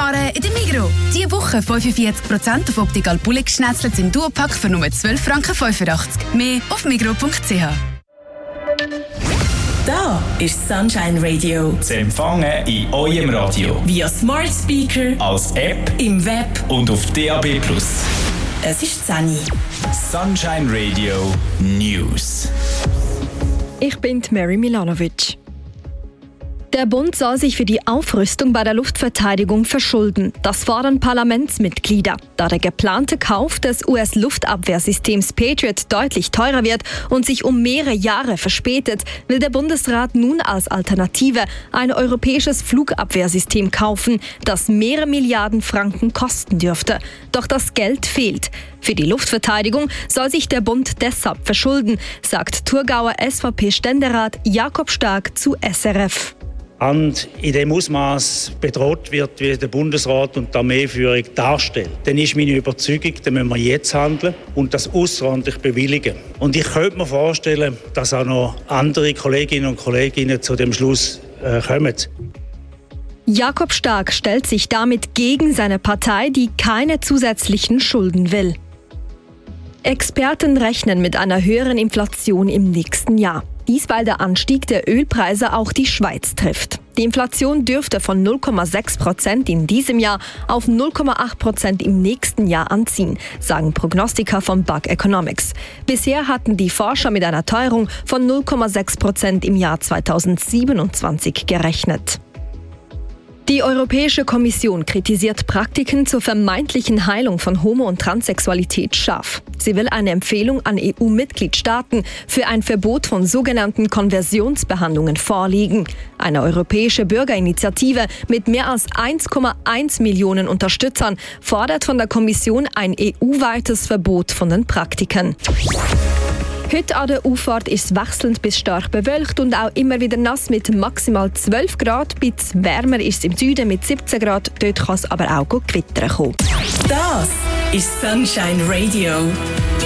Sparen in der Migros. Diese Woche 45% auf Optical Bullig Schnetzlets im Duopack für nur 12,85 Franken. Mehr auf migros.ch. Da ist Sunshine Radio. Zu empfangen in eurem Radio. Via Smart Speaker, als App, im Web und auf DAB+. Es ist Sunny. Sunshine Radio News. Ich bin Mary Milanovic. Der Bund soll sich für die Aufrüstung bei der Luftverteidigung verschulden. Das fordern Parlamentsmitglieder. Da der geplante Kauf des US-Luftabwehrsystems Patriot deutlich teurer wird und sich um mehrere Jahre verspätet, will der Bundesrat nun als Alternative ein europäisches Flugabwehrsystem kaufen, das mehrere Milliarden Franken kosten dürfte. Doch das Geld fehlt. Für die Luftverteidigung soll sich der Bund deshalb verschulden, sagt Thurgauer SVP-Ständerat Jakob Stark zu SRF. Und in dem Ausmaß bedroht wird, wie der Bundesrat und die Armeeführung darstellt, dann ist meine Überzeugung, dann müssen wir jetzt handeln und das ausserordentlich bewilligen. Und ich könnte mir vorstellen, dass auch noch andere Kolleginnen und Kollegen zu dem Schluss kommen. Jakob Stark stellt sich damit gegen seine Partei, die keine zusätzlichen Schulden will. Experten rechnen mit einer höheren Inflation im nächsten Jahr. Dies, weil der Anstieg der Ölpreise auch die Schweiz trifft. Die Inflation dürfte von 0,6% in diesem Jahr auf 0,8% im nächsten Jahr anziehen, sagen Prognostiker von Bug Economics. Bisher hatten die Forscher mit einer Teuerung von 0,6% im Jahr 2027 gerechnet. Die Europäische Kommission kritisiert Praktiken zur vermeintlichen Heilung von Homo- und Transsexualität scharf. Sie will eine Empfehlung an EU-Mitgliedstaaten für ein Verbot von sogenannten Konversionsbehandlungen vorlegen. Eine europäische Bürgerinitiative mit mehr als 1,1 Millionen Unterstützern fordert von der Kommission ein EU-weites Verbot von den Praktiken. Heute an der Auffahrt ist es wechselnd bis stark bewölkt und auch immer wieder nass mit maximal 12 Grad. Bisschen wärmer ist es im Süden mit 17 Grad. Dort kann es aber auch gewittern kommen. Das ist Sunshine Radio.